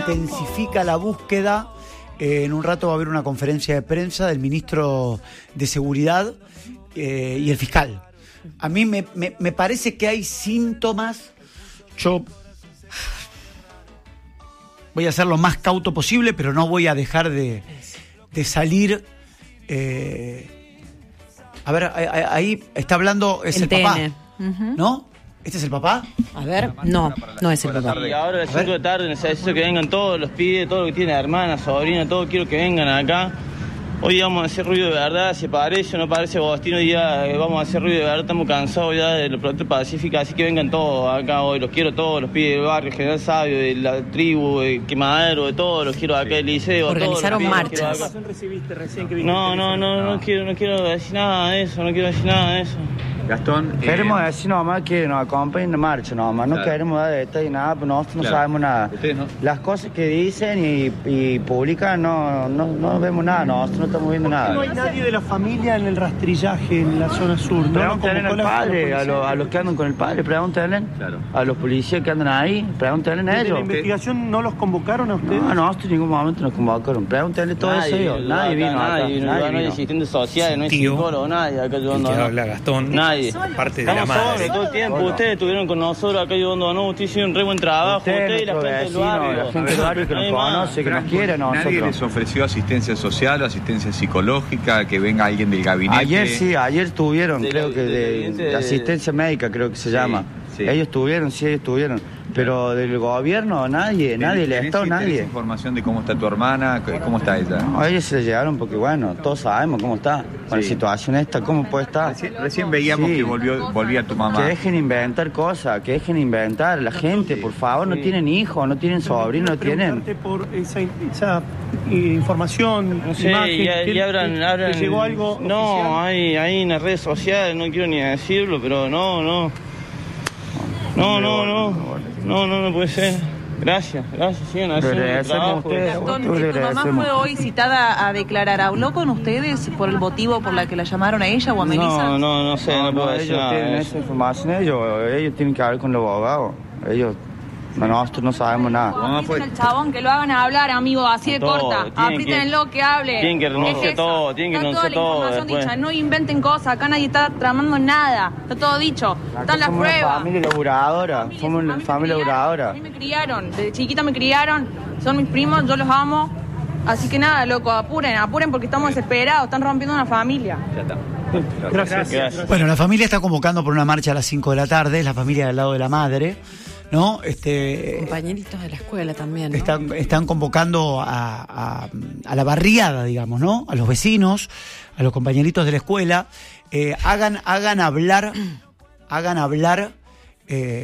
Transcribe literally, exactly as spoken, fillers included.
intensifica la búsqueda. Eh, en un rato va a haber una conferencia de prensa del ministro de Seguridad eh, y el fiscal. A mí me, me, me parece que hay síntomas. Yo voy a ser lo más cauto posible, pero no voy a dejar de, de salir. Eh, a ver, ahí está hablando, es el, el papá, uh-huh. ¿no? ¿Este es el papá? A ver, no, no es el papá. Y ahora a las cinco de la tarde necesito que vengan todos los pibes, todo lo que tiene hermanas, sobrinas, todo quiero que vengan acá. Hoy vamos a hacer ruido de verdad, si parece o no parece Agostino, hoy día vamos a hacer ruido de verdad, estamos cansados ya de los productos pacíficos, así que vengan todos acá hoy, los quiero todos, los pibes del barrio, General Sabio, de la tribu, de Quemadero, de todos, los quiero acá, el liceo. Organizaron todos marchas. ¿Qué recibiste recién que viniste? No, no, no, no, no quiero, no quiero decir nada de eso, no quiero decir nada de eso. Gastón, eh... queremos decir nomás que nos acompañen en la marcha, nomás, no claro. queremos dar detalles, nada, pero nosotros no claro. sabemos nada. No. Las cosas que dicen y, y publican, no, no, no vemos nada, nosotros no estamos viendo nada. No hay nadie de la familia en el rastrillaje en la zona sur, ¿no? Pregúntenle al padre, a, lo, a los que andan con el padre, pregúntenle. Claro. A los policías que andan ahí, pregúntenle a ellos. ¿En la investigación no los convocaron a ustedes? No, nosotros en ningún momento nos convocaron. Pregúntenle todo eso ellos. Nadie vino acá. Nadie vino, no hay asistentes sociales, no hay psicólogo, nadie acá ayudando. El que habla Gastón, nadie. Parte de la madre. Todo el tiempo, ustedes estuvieron con nosotros acá ayudando a nosotros, ustedes hicieron un re buen trabajo, ustedes y la gente del barrio. La gente del barrio que nos conoce, que nos quiere a nosotros. ¿Nadie les ofreció asistencia social o asistencia psicológica, que venga alguien del gabinete? Ayer sí, ayer tuvieron, creo que de, de asistencia médica, creo que se llama. Sí. Ellos tuvieron, sí, ellos tuvieron. Pero del gobierno, nadie, nadie, el Estado, nadie. ¿Tenés información de cómo está tu hermana? ¿Cómo está ella? No, ellos se llegaron porque, bueno, todos sabemos cómo está. Con sí. la situación esta, ¿cómo puede estar? Recién, recién veíamos sí. que volvió, volvía tu mamá. Que dejen inventar cosas, que dejen inventar. La gente, por favor, no sí. tienen hijos, no tienen sobrinos, no tienen... por esa, esa información, no sé, imagen, ya, que, ya habrán, que, habrán, que llegó algo No, oficial. hay, hay en las redes sociales, no quiero ni decirlo, pero no, no. No, no, no, no, no, no puede ser. Gracias, gracias, sigan haciendo el trabajo. Gastón, tu mamá fue hoy citada a declarar. ¿Habló con ustedes por el motivo por la que la llamaron a ella o a Melissa? No, no, no sé, no, no puedo no, decir ellos nada. Tienen esa información, ellos, ellos tienen que hablar con los abogados. Ellos... No, nosotros no sabemos nada. Aprieten al chabón, que lo hagan hablar, amigo, así de todo, corta. Apriétenlo, que, que hable. Tienen que renunciar todo, tienen que renunciar todo. Está toda la información dicha, no inventen cosas, acá nadie está tramando nada. Está todo dicho, acá están las pruebas. Somos una familia laburadora, somos una familia laburadora. A mí me criaron, desde chiquita me criaron, son mis primos, yo los amo. Así que nada, loco, apuren, apuren porque estamos desesperados, están rompiendo una familia. Ya está. Gracias. Gracias. Bueno, la familia está convocando por una marcha a las cinco de la tarde, es la familia del lado de la madre, ¿no? Este, compañeritos de la escuela también, ¿no? Están, están convocando a, a, a la barriada, digamos, ¿no? A los vecinos, a los compañeritos de la escuela, eh, hagan, hagan hablar, hagan hablar. Eh,